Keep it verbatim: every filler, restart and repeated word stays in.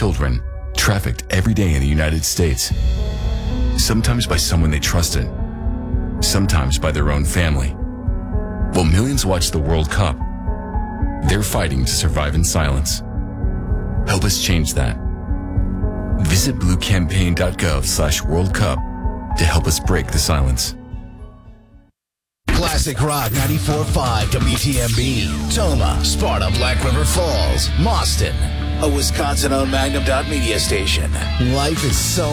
children trafficked every day in the United States. Sometimes by someone they trusted, sometimes by their own family. While millions watch the World Cup, they're fighting to survive in silence. Help us change that. Visit bluecampaign.gov slash World Cup to help us break the silence. Classic Rock ninety-four point five W T M B, Toma, Sparta, Black River Falls, Mauston, a Wisconsin-owned Magnum Dot Media station. Life is so